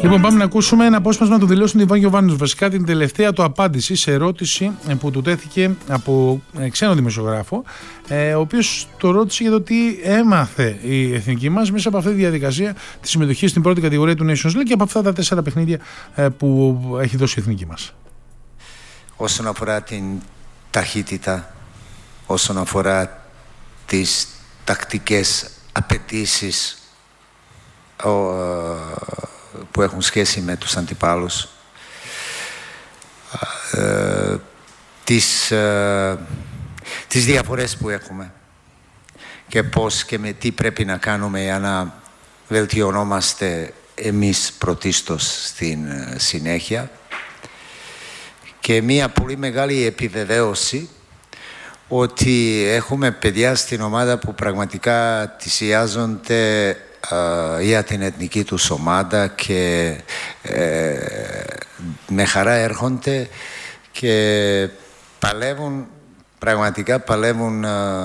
Λοιπόν, πάμε να ακούσουμε ένα απόσπασμα του δηλώσεων του Ιβάν Γιοβάνοβιτς. Βασικά την τελευταία του απάντηση σε ερώτηση που του τέθηκε από ξένο δημοσιογράφο, ο οποίος το ρώτησε για το τι έμαθε η εθνική μας μέσα από αυτή τη διαδικασία τη συμμετοχή στην πρώτη κατηγορία του Nations League και από αυτά τα 4 παιχνίδια που έχει δώσει η εθνική μας. Όσον αφορά την ταχύτητα, όσον αφορά τις τακτικές απαιτήσεις που έχουν σχέση με τους αντιπάλους, τις διαφορές που έχουμε και πώς και με τι πρέπει να κάνουμε για να βελτιωνόμαστε εμείς πρωτίστως στην συνέχεια, και μια πολύ μεγάλη επιβεβαίωση ότι έχουμε παιδιά στην ομάδα που πραγματικά θυσιάζονται για την εθνική τους ομάδα και με χαρά έρχονται και παλεύουν, πραγματικά παλεύουν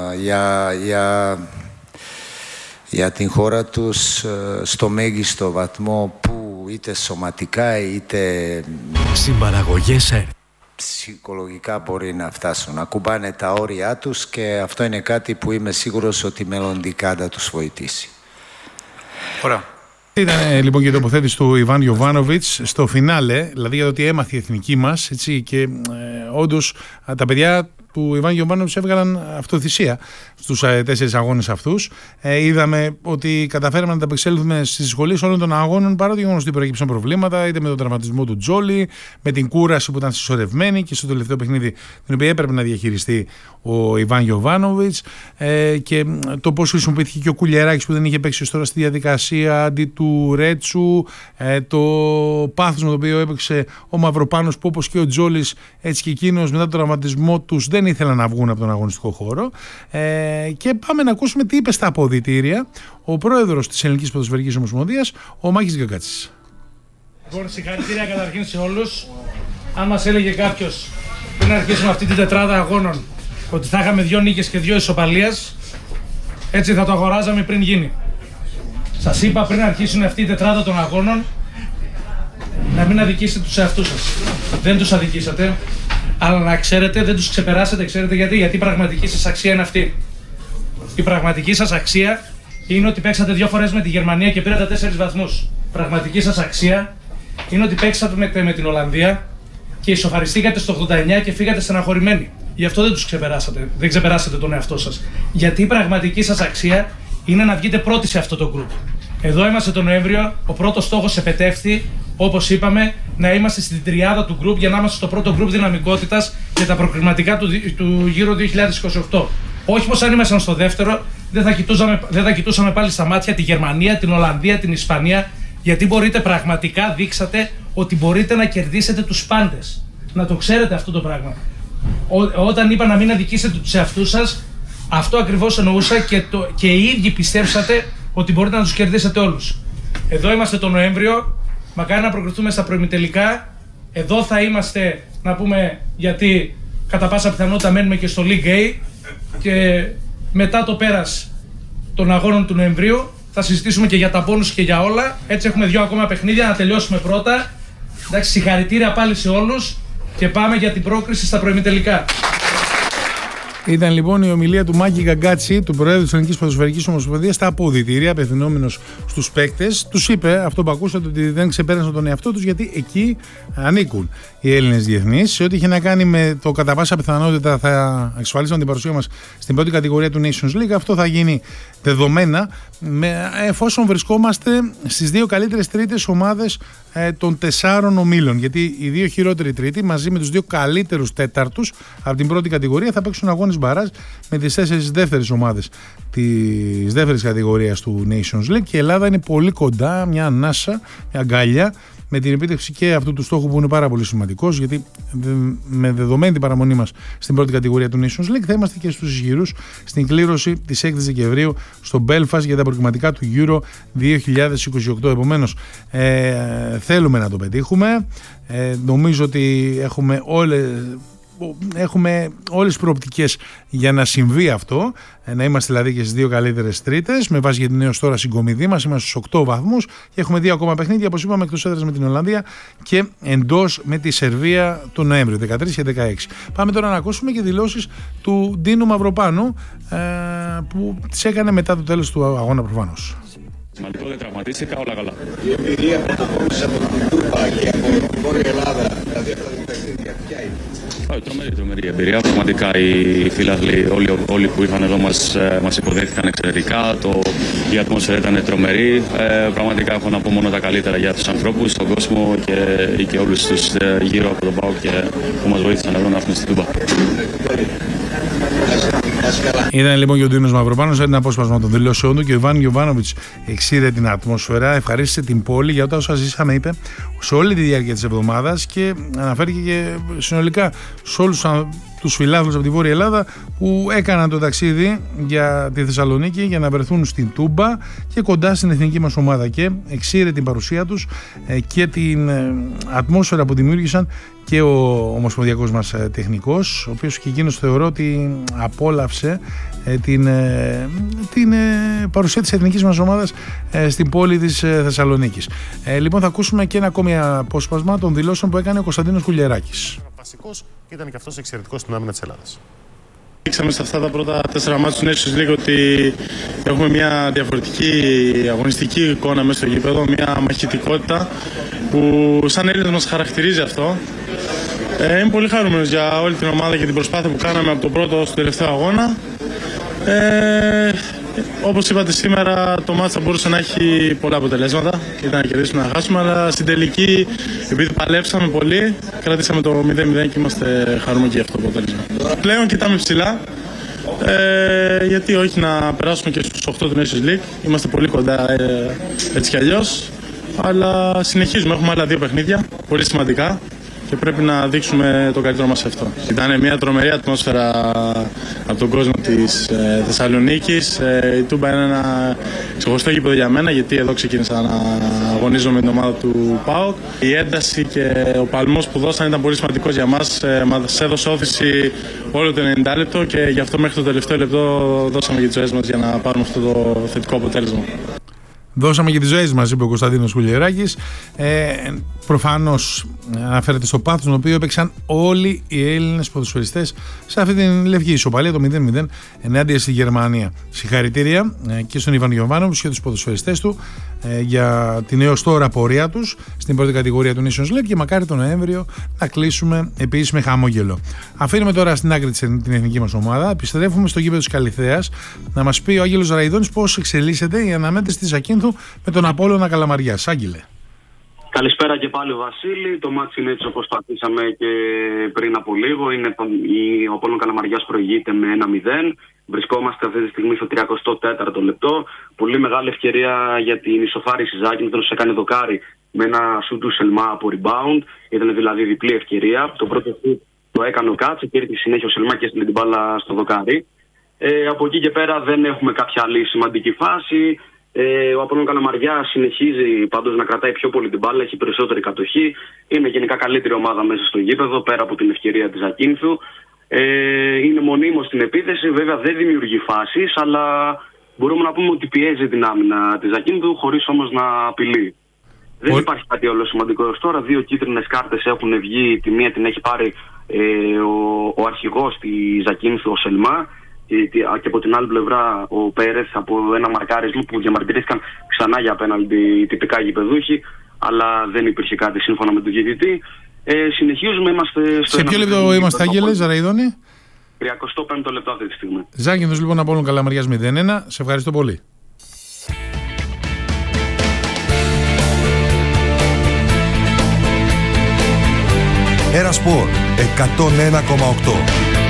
για την χώρα τους στο μέγιστο βαθμό, που είτε σωματικά είτε συμπαραγωγές ψυχολογικά μπορεί να φτάσουν, να κουμπάνε τα όρια τους, και αυτό είναι κάτι που είμαι σίγουρος ότι μελλοντικά θα τους βοηθήσει. Ωραία. Ήταν λοιπόν και η τοποθέτηση του Ιβάν Γιοβάνοβιτς στο φινάλε, δηλαδή για το τι έμαθε η εθνική μας, έτσι, και όντως τα παιδιά του Ιβάν Γιοβάνοβιτς έβγαλαν αυτοθυσία στους 4 αγώνες αυτούς. Είδαμε ότι καταφέραμε να ανταπεξέλθουμε στις δυσκολίες όλων των αγώνων, παρά το γεγονός ότι προέκυψαν προβλήματα, είτε με τον τραυματισμό του Τζόλι, με την κούραση που ήταν συσσωρευμένη και στο τελευταίο παιχνίδι, την οποία έπρεπε να διαχειριστεί ο Ιβάν Γιοβάνοβιτς, και το πώς χρησιμοποιήθηκε και ο Κουλιεράκης που δεν είχε παίξει τώρα στη διαδικασία αντί του Ρέτσου, το πάθος με το οποίο έπαιξε ο Μαυροπάνος, που όπως και ο Τζόλις, έτσι και εκείνος μετά τον τραυματισμό τους δεν ήθελαν να βγουν από τον αγωνιστικό χώρο. Και πάμε να ακούσουμε τι είπε στα αποδυτήρια ο πρόεδρος της Ελληνικής Ποδοσφαιρικής Ομοσπονδίας, ο Μάκης Γκαγκάτσης. Λοιπόν, συγχαρητήρια καταρχήν σε όλους. Αν μας έλεγε κάποιος πριν αρχίσουμε αυτή την τετράδα αγώνων ότι θα είχαμε 2 νίκες και 2 ισοπαλίες, έτσι θα το αγοράζαμε πριν γίνει. Σας είπα πριν αρχίσουν αυτή η τετράδα των αγώνων να μην αδικήσετε τους εαυτούς σας. Δεν τους αδικήσατε, αλλά να ξέρετε, δεν τους ξεπεράσετε. Ξέρετε γιατί? Γιατί η πραγματική σας αξία είναι αυτή. Η πραγματική σας αξία είναι ότι παίξατε 2 φορές με τη Γερμανία και πήρατε 4 βαθμούς. Η πραγματική σας αξία είναι ότι παίξατε με την Ολλανδία και ισοφαριστήκατε στο 89 και φύγατε στεναχωρημένοι. Γι' αυτό δεν τους ξεπεράσατε. Δεν ξεπεράσατε τον εαυτό σας. Γιατί η πραγματική σας αξία είναι να βγείτε πρώτοι σε αυτό το γκρουπ. Εδώ είμαστε τον Νοέμβριο, ο πρώτος στόχος επετεύχθη, όπως είπαμε, να είμαστε στην τριάδα του γκρουπ για να είμαστε στο πρώτο γκρουπ δυναμικότητας για τα προκριματικά του γύρω 2028. Όχι πως αν ήμασταν στο δεύτερο, δεν θα κοιτούσαμε πάλι στα μάτια τη Γερμανία, την Ολλανδία, την Ισπανία, γιατί πραγματικά δείξατε ότι μπορείτε να κερδίσετε τους πάντες. Να το ξέρετε αυτό το πράγμα. Όταν είπα να μην αδικήσετε τους εαυτούς σας, αυτό ακριβώς εννοούσα, και οι ίδιοι πιστέψατε ότι μπορείτε να τους κερδίσετε όλους. Εδώ είμαστε τον Νοέμβριο, μακάρι να προκριθούμε στα προημιτελικά. Εδώ θα είμαστε, να πούμε, γιατί κατά πάσα πιθανότητα μένουμε και στο League A, και μετά το πέρας των αγώνων του Νοεμβρίου θα συζητήσουμε και για τα πόνους και για όλα. Έτσι έχουμε 2 ακόμα παιχνίδια να τελειώσουμε πρώτα. Εντάξει, συγχαρητήρια πάλι σε όλους και πάμε για την πρόκριση στα προημιτελικά. Ήταν λοιπόν η ομιλία του Μάκη Γκαγκάτση, του Προέδρου της Ελληνικής Ποδοσφαιρικής Ομοσπονδίας, στα αποδυτήρια, απευθυνόμενος στους παίκτες. Τους είπε αυτό που ακούσατε, ότι δεν ξεπέρασαν τον εαυτό τους, γιατί εκεί ανήκουν οι Έλληνες διεθνείς. Σε ό,τι είχε να κάνει με το κατά πάσα πιθανότητα θα εξασφαλίσουμε την παρουσία μας στην πρώτη κατηγορία του Nations League, αυτό θα γίνει δεδομένα εφόσον βρισκόμαστε στις 2 καλύτερες τρίτες ομάδες των 4 ομίλων. Γιατί οι 2 χειρότεροι τρίτη μαζί με τους 2 καλύτερους τέταρτους από την πρώτη κατηγορία θα παίξουν αγώνες μπαράζ με τις 4 δεύτερες ομάδες της δεύτερης κατηγορίας του Nations League, και η Ελλάδα είναι πολύ κοντά, μια ανάσα, μια αγκαλιά, με την επίτευξη και αυτού του στόχου που είναι πάρα πολύ σημαντικός, γιατί με δεδομένη την παραμονή μας στην πρώτη κατηγορία του Nations League θα είμαστε και στους ισχυρούς στην κλήρωση της 6ης Δεκεμβρίου στο Belfast για τα προκριματικά του Euro 2028. Επομένως θέλουμε να το πετύχουμε, νομίζω ότι έχουμε έχουμε όλες τις προοπτικές για να συμβεί αυτό, να είμαστε δηλαδή και στις 2 καλύτερες τρίτες, με βάση για την έως τώρα συγκομιδή μας, είμαστε στους 8 βαθμούς και έχουμε 2 ακόμα παιχνίδια, όπως είπαμε, εκτός έδρας με την Ολλανδία και εντός με τη Σερβία τον Νοέμβριο, 13 και 16. Πάμε τώρα να ακούσουμε και δηλώσεις του Ντίνου Μαυροπάνου, που τις έκανε μετά το τέλος του αγώνα προφανώς. Σημαντικό, δεν τραυματίστηκα, όλα καλά. Η εμπειρία που το κόμισε από την Τούπα και από την Βόρεια Ελλάδα, δηλαδή αυτά τα παιχνίδια, ποια είναι? Τρομερή εμπειρία. Πραγματικά οι φίλαθλοι, όλοι που ήρθαν εδώ μας υποδέχτηκαν εξαιρετικά. Η ατμόσφαιρα ήταν τρομερή. Πραγματικά έχω να πω μόνο τα καλύτερα για τους ανθρώπους, τον κόσμο και όλους τους γύρω από τον ΠΑΟΚ που μας βοήθησαν εδώ να έρθουν στην Τούμπα. Ήταν λοιπόν και ο Ντίνος Μαυροπάνος, ένα απόσπασμα των δηλώσεών του, και ο Ιβάν Γιοβάνοβιτς εξήρε την ατμόσφαιρα, ευχαρίστησε την πόλη για όσα ζήσαμε, είπε, σε όλη τη διάρκεια της εβδομάδας, και αναφέρθηκε και συνολικά σε όλους τους φιλάθλους από τη Βόρεια Ελλάδα που έκαναν το ταξίδι για τη Θεσσαλονίκη για να βρεθούν στην Τούμπα και κοντά στην εθνική μας ομάδα, και εξήρε την παρουσία τους και την ατμόσφαιρα που δημιούργησαν και ο ομοσπονδιακός μας τεχνικός, ο οποίος και εκείνος θεωρώ ότι απόλαυσε την παρουσία της εθνικής μας ομάδας στην πόλη της Θεσσαλονίκης. Λοιπόν, θα ακούσουμε και ένα ακόμη απόσπασμα των δηλώσεων που έκανε ο Κωνσταντίνος Κουλιεράκης. Βασικός ήταν και αυτός εξαιρετικός στην άμυνα της Ελλάδας. Δείξαμε σε αυτά τα πρώτα 4 μάτς του Nations League ότι έχουμε μια διαφορετική αγωνιστική εικόνα μέσα στο γήπεδο, μια μαχητικότητα που σαν Έλληνες μας χαρακτηρίζει αυτό. Είμαι πολύ χαρούμενος για όλη την ομάδα και την προσπάθεια που κάναμε από τον πρώτο στο τελευταίο αγώνα. Όπως είπατε, σήμερα το μάτς θα μπορούσε να έχει πολλά αποτελέσματα. Ήταν να κερδίσουμε, να χάσουμε, αλλά στην τελική, επειδή παλέψαμε πολύ, κρατήσαμε το 0-0 και είμαστε χαρούμενοι για αυτό το αποτέλεσμα. Πλέον κοιτάμε ψηλά, γιατί όχι να περάσουμε και στους 8 του Nations League. Είμαστε πολύ κοντά έτσι κι αλλιώς, αλλά συνεχίζουμε. Έχουμε άλλα 2 παιχνίδια, πολύ σημαντικά, και πρέπει να δείξουμε το καλύτερο μας σε αυτό. Ήταν μια τρομερή ατμόσφαιρα από τον κόσμο της Θεσσαλονίκης. Η Τούμπα είναι ένα ξεχωριστό γήπεδο για μένα, γιατί εδώ ξεκίνησα να αγωνίζομαι με την ομάδα του ΠΑΟΚ. Η ένταση και ο παλμός που δώσαν ήταν πολύ σημαντικός για μας. Μας έδωσε όθηση όλο το 90 λεπτό και γι' αυτό μέχρι το τελευταίο λεπτό δώσαμε και τις ζωές μας για να πάρουμε αυτό το θετικό αποτέλεσμα. Δώσαμε και τις ζωές μας, είπε ο Κωνσταντίνος Κουλιεράκης. Προφανώς αναφέρεται στο πάθος τον οποίο έπαιξαν όλοι οι Έλληνες ποδοσφαιριστές σε αυτή την λευκή ισοπαλία, το 0-0 ενάντια στη Γερμανία. Συγχαρητήρια και στον Ιβάν Γιοβάνοβιτς και τους ποδοσφαιριστές του για την έως τώρα πορεία τους στην πρώτη κατηγορία του Nations League, και μακάρι τον Νοέμβριο να κλείσουμε επίσης με χαμόγελο. Αφήνουμε τώρα στην άκρη την εθνική μας ομάδα, επιστρέφουμε στο γήπεδο της Καλιθέας να μας πει ο Άγγελος Ραϊδόνης πώς εξελίσσεται η αναμέτρηση της Ζακίνθου με τον Απόλλωνα Καλαμαριάς. Άγγελε. Καλησπέρα και πάλι, Βασίλη. Το μάτσι είναι έτσι όπως το αφήσαμε και πριν από λίγο. Ο Απόλλων Καλαμαριάς προηγείται με 1-0. Βρισκόμαστε αυτή τη στιγμή στο 34ο λεπτό. Πολύ μεγάλη ευκαιρία για την ισοφάριση Ζάκυνθος. Έκανε δοκάρι με ένα σουτ του Σελμά από rebound. Ήταν δηλαδή διπλή ευκαιρία. Το πρώτο σουτ το έκανε ο Κάτσε και ήρθε συνέχεια ο Σελμά και έστειλε την μπάλα στο δοκάρι. Από εκεί και πέρα δεν έχουμε κάποια άλλη σημαντική φάση. Ο Απόλλων Καλαμαριάς συνεχίζει πάντως να κρατάει πιο πολύ την μπάλα, έχει περισσότερη κατοχή. Είναι γενικά καλύτερη ομάδα μέσα στο γήπεδο, πέρα από την ευκαιρία της Ζακίνθου. Είναι μονίμως στην επίθεση, βέβαια δεν δημιουργεί φάσεις, αλλά μπορούμε να πούμε ότι πιέζει την άμυνα της Ζακίνθου, χωρίς όμως να απειλεί. Δεν υπάρχει κάτι όλο σημαντικό έως τώρα. 2 κίτρινες κάρτες έχουν βγει. Τη μία την έχει πάρει ο αρχηγός της Ζακίνθου, ο Σελμά. Και από την άλλη πλευρά ο Πέρεθ από ένα μαρκάρισμα που διαμαρτυρήθηκαν ξανά για απέναντι τυπικά γηπεδούχοι, αλλά δεν υπήρχε κάτι σύμφωνα με τον διαιτητή. Συνεχίζουμε, είμαστε στο. Σε ποιο λεπτό είμαστε, Άγγελε Ραϊδόνη? 35ο λεπτό αυτή τη στιγμή. Ζάκυνθος λοιπόν από Απόλλων Καλαμαριάς 0-1. Σε ευχαριστώ πολύ. Ένα Σπορ 101,8.